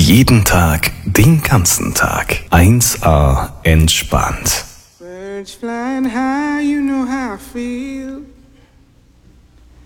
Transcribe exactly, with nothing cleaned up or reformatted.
Jeden Tag, den ganzen Tag. eins A entspannt. Birds flying high, you know how I feel.